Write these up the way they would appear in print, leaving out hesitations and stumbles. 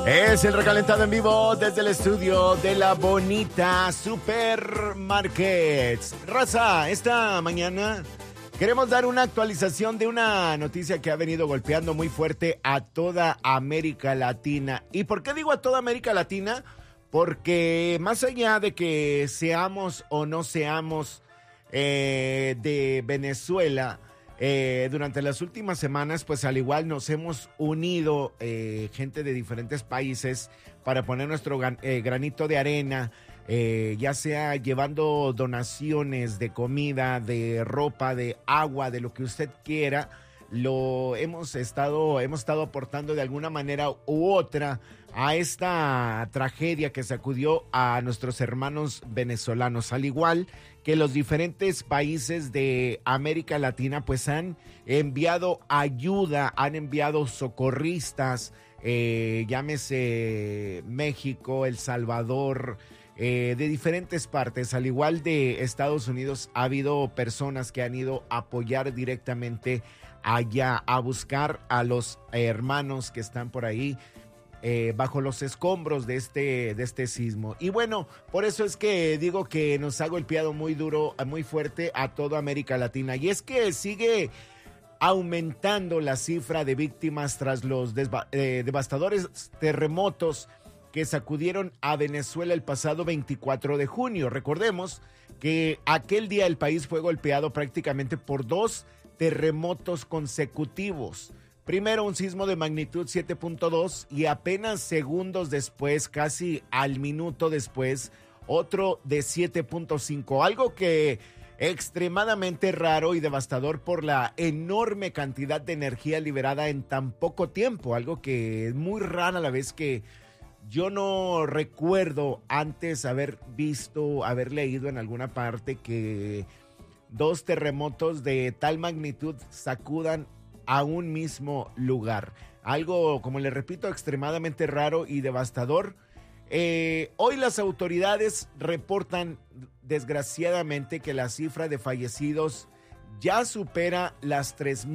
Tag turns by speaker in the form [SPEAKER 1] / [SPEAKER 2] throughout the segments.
[SPEAKER 1] Es el recalentado en vivo desde el estudio de la bonita Supermarkets. Raza, esta mañana queremos dar una actualización de una noticia que ha venido golpeando muy fuerte a toda América Latina. ¿Y por qué digo a toda América Latina? Porque más allá de que seamos o no seamos de Venezuela, durante las últimas semanas, pues al igual nos hemos unido gente de diferentes países para poner nuestro granito de arena, ya sea llevando donaciones de comida, de ropa, de agua, de lo que usted quiera. Hemos estado aportando de alguna manera u otra a esta tragedia que sacudió a nuestros hermanos venezolanos, al igual que los diferentes países de América Latina pues han enviado ayuda, han enviado socorristas, llámese México, El Salvador, de diferentes partes, al igual de Estados Unidos. Ha habido personas que han ido a apoyar directamente allá, a buscar a los hermanos que están por ahí bajo los escombros de este sismo. Y bueno, por eso es que digo que nos ha golpeado muy duro, muy fuerte a toda América Latina. Y es que sigue aumentando la cifra de víctimas tras los devastadores terremotos que sacudieron a Venezuela el pasado 24 de junio. Recordemos que aquel día el país fue golpeado prácticamente por 2 terremotos consecutivos. Primero un sismo de magnitud 7.2 y apenas segundos después, casi al minuto después, otro de 7.5. Algo que extremadamente raro y devastador por la enorme cantidad de energía liberada en tan poco tiempo. Algo que es muy raro a la vez, que yo no recuerdo antes haber visto, haber leído en alguna parte que 2 terremotos de tal magnitud sacudan a un mismo lugar. Algo, como les repito, extremadamente raro y devastador. Hoy las autoridades reportan desgraciadamente que la cifra de fallecidos ya supera las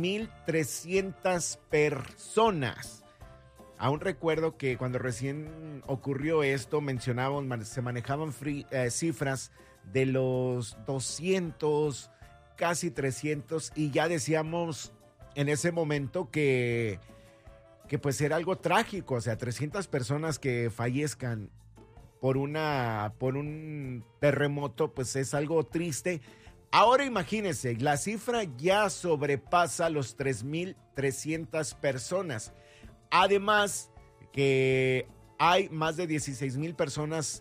[SPEAKER 1] 3,300 personas. Aún recuerdo que cuando recién ocurrió esto se manejaban cifras de los 200, casi 300, y ya decíamos en ese momento que pues era algo trágico. O sea, 300 personas que fallezcan por un terremoto, pues es algo triste. Ahora imagínense, la cifra ya sobrepasa los 3,300 personas. Además que hay más de 16,000 personas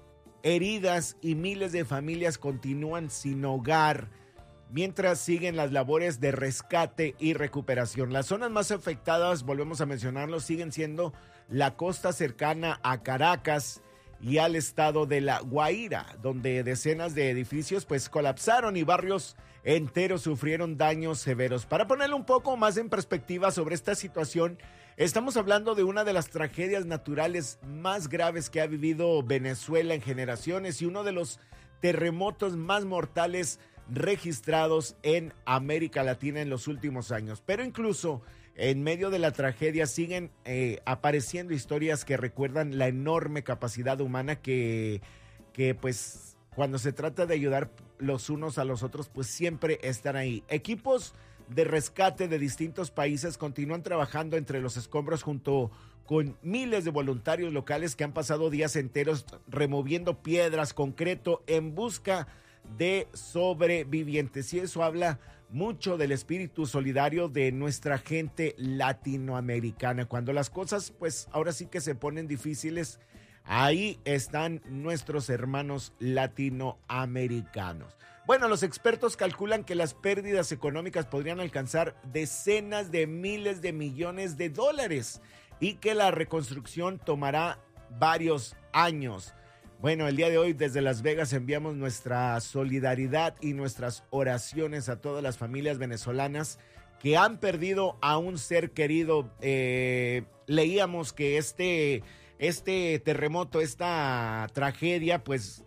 [SPEAKER 1] heridas y miles de familias continúan sin hogar, mientras siguen las labores de rescate y recuperación. Las zonas más afectadas, volvemos a mencionarlo, siguen siendo la costa cercana a Caracas y al estado de La Guaira, donde decenas de edificios pues colapsaron y barrios enteros sufrieron daños severos. Para ponerlo un poco más en perspectiva sobre esta situación, estamos hablando de una de las tragedias naturales más graves que ha vivido Venezuela en generaciones y uno de los terremotos más mortales registrados en América Latina en los últimos años. Pero incluso en medio de la tragedia siguen apareciendo historias que recuerdan la enorme capacidad humana que pues cuando se trata de ayudar los unos a los otros, pues siempre están ahí. Equipos de rescate de distintos países continúan trabajando entre los escombros junto con miles de voluntarios locales que han pasado días enteros removiendo piedras, concreto, en busca de sobrevivientes. Y eso habla mucho del espíritu solidario de nuestra gente latinoamericana. Cuando las cosas pues ahora sí que se ponen difíciles, ahí están nuestros hermanos latinoamericanos. Bueno, los expertos calculan que las pérdidas económicas podrían alcanzar decenas de miles de millones de dólares y que la reconstrucción tomará varios años. Bueno, el día de hoy desde Las Vegas enviamos nuestra solidaridad y nuestras oraciones a todas las familias venezolanas que han perdido a un ser querido. Leíamos que este terremoto, esta tragedia, pues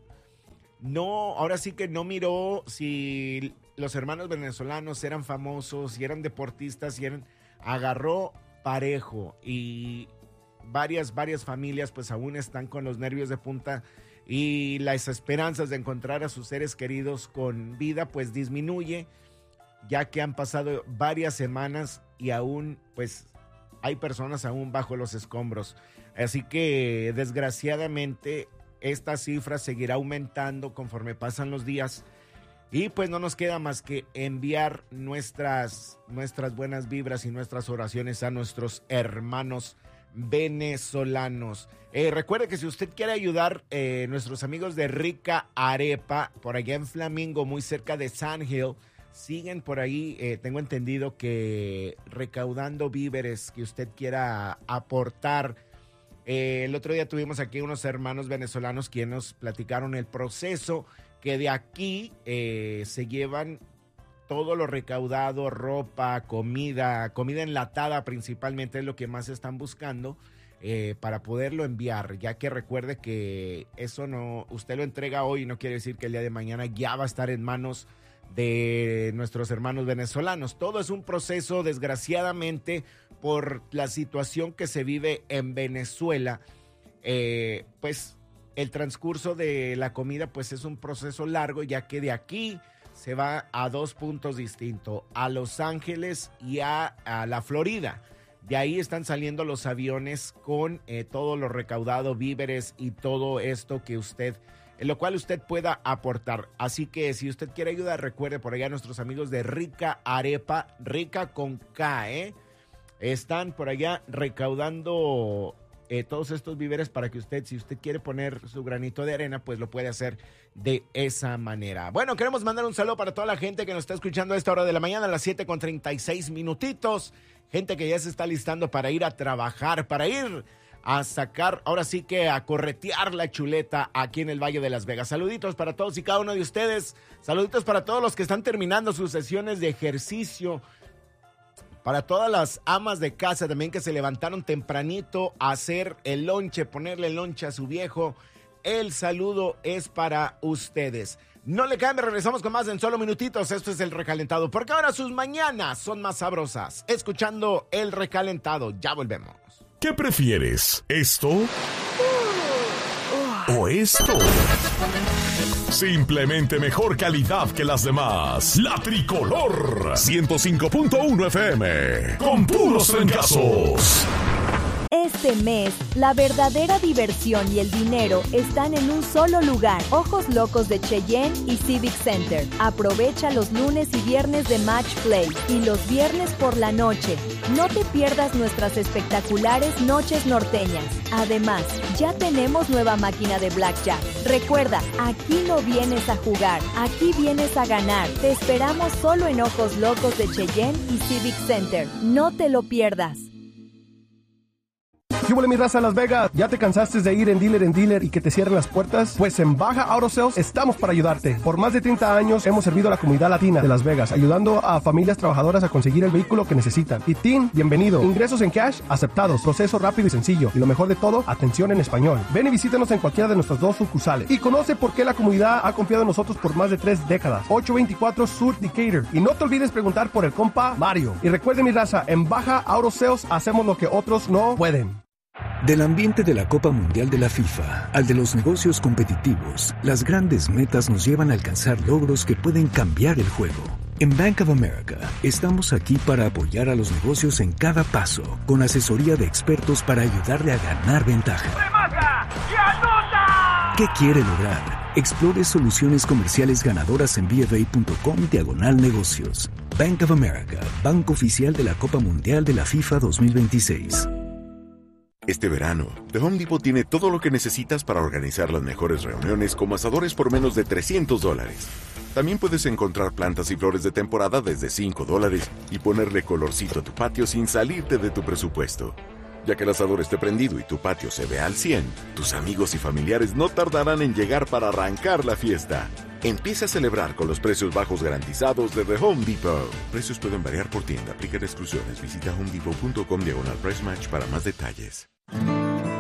[SPEAKER 1] no, ahora sí que no miró si los hermanos venezolanos eran famosos, si eran deportistas, agarró parejo. Y varias familias pues aún están con los nervios de punta y las esperanzas de encontrar a sus seres queridos con vida pues disminuye, ya que han pasado varias semanas y aún pues hay personas aún bajo los escombros. Así que desgraciadamente esta cifra seguirá aumentando conforme pasan los días y pues no nos queda más que enviar nuestras buenas vibras y nuestras oraciones a nuestros hermanos venezolanos. Recuerde que si usted quiere ayudar, nuestros amigos de Rica Arepa, por allá en Flamingo, muy cerca de Sand Hill, siguen por ahí, tengo entendido que recaudando víveres que usted quiera aportar. El otro día tuvimos aquí unos hermanos venezolanos quienes nos platicaron el proceso, que de aquí se llevan todo lo recaudado, ropa, comida enlatada principalmente es lo que más están buscando para poderlo enviar, ya que recuerde que eso no, usted lo entrega hoy, no quiere decir que el día de mañana ya va a estar en manos de nuestros hermanos venezolanos. Todo es un proceso, desgraciadamente, por la situación que se vive en Venezuela, pues el transcurso de la comida pues es un proceso largo, ya que de aquí se va a 2 puntos distintos, a Los Ángeles y a la Florida. De ahí están saliendo los aviones con todo lo recaudado, víveres y todo esto que usted, en lo cual usted pueda aportar. Así que si usted quiere ayudar, recuerde por allá nuestros amigos de Rica Arepa, Rica con K, están por allá recaudando todos estos víveres para que usted, si usted quiere poner su granito de arena, pues lo puede hacer de esa manera. Bueno, queremos mandar un saludo para toda la gente que nos está escuchando a esta hora de la mañana, a las 7:36. Gente que ya se está listando para ir a trabajar, para ir a sacar, ahora sí que a corretear la chuleta aquí en el Valle de Las Vegas. Saluditos para todos y cada uno de ustedes. Saluditos para todos los que están terminando sus sesiones de ejercicio. Para todas las amas de casa también que se levantaron tempranito a hacer el lonche, ponerle el lonche a su viejo. El saludo es para ustedes. No le cambie, regresamos con más en solo minutitos. Esto es El Recalentado, porque ahora sus mañanas son más sabrosas. Escuchando El Recalentado, ya volvemos.
[SPEAKER 2] ¿Qué prefieres? ¿Esto? ¿O esto? Simplemente mejor calidad que las demás. La Tricolor 105.1 FM. Con puros trancazos.
[SPEAKER 3] Este mes, la verdadera diversión y el dinero están en un solo lugar. Ojos Locos de Cheyenne y Civic Center. Aprovecha los lunes y viernes de Match Play y los viernes por la noche. No te pierdas nuestras espectaculares noches norteñas. Además, ya tenemos nueva máquina de Blackjack. Recuerda, aquí no vienes a jugar, aquí vienes a ganar. Te esperamos solo en Ojos Locos de Cheyenne y Civic Center. No te lo pierdas.
[SPEAKER 4] ¿Qué huele mi raza Las Vegas? ¿Ya te cansaste de ir en dealer y que te cierren las puertas? Pues en Baja Auto Sales estamos para ayudarte. Por más de 30 años hemos servido a la comunidad latina de Las Vegas, ayudando a familias trabajadoras a conseguir el vehículo que necesitan. Y Tim, bienvenido. Ingresos en cash aceptados, proceso rápido y sencillo. Y lo mejor de todo, atención en español. Ven y visítanos en cualquiera de nuestras 2 sucursales. Y conoce por qué la comunidad ha confiado en nosotros por más de 3 décadas. 824 Sur Decatur. Y no te olvides preguntar por el compa Mario. Y recuerde mi raza, en Baja Auto Sales hacemos lo que otros no pueden.
[SPEAKER 5] Del ambiente de la Copa Mundial de la FIFA al de los negocios competitivos, las grandes metas nos llevan a alcanzar logros que pueden cambiar el juego. En Bank of America estamos aquí para apoyar a los negocios en cada paso, con asesoría de expertos para ayudarle a ganar ventaja. ¡Remata y anota! ¿Qué quiere lograr? Explore soluciones comerciales ganadoras en bfa.com/negocios. Bank of America, banco oficial de la Copa Mundial de la FIFA 2026.
[SPEAKER 6] Este verano, The Home Depot tiene todo lo que necesitas para organizar las mejores reuniones como asadores por menos de $300. También puedes encontrar plantas y flores de temporada desde $5 y ponerle colorcito a tu patio sin salirte de tu presupuesto. Ya que el asador esté prendido y tu patio se ve al 100, tus amigos y familiares no tardarán en llegar para arrancar la fiesta. Empieza a celebrar con los precios bajos garantizados de The Home Depot. Precios pueden variar por tienda. Aplica exclusiones. Visita homedepot.com/price match para más detalles.